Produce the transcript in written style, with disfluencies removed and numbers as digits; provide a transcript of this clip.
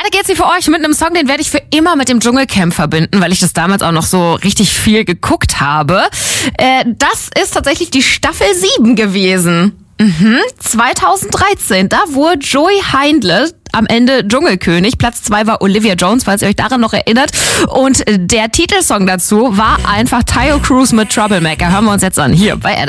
geht's hier für euch mit einem Song, den werde ich für immer mit dem Dschungelcamp verbinden, weil ich das damals auch noch so richtig viel geguckt habe. Das ist tatsächlich die Staffel 7 gewesen. 2013, da wurde Joey Heindle am Ende Dschungelkönig. Platz 2 war Olivia Jones, falls ihr euch daran noch erinnert. Und der Titelsong dazu war einfach Taio Cruz mit Troublemaker. Hören wir uns jetzt an, hier bei